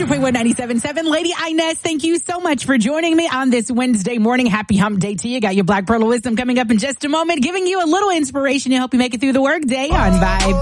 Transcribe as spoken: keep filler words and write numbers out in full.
hundred point one, ninety-seven point seven. Lady Inez, thank you so much for joining me on this Wednesday morning. Happy hump day to you. Got your Black Pearl of Wisdom coming up in just a moment, giving you a little inspiration to help you make it through the work day on Vibe.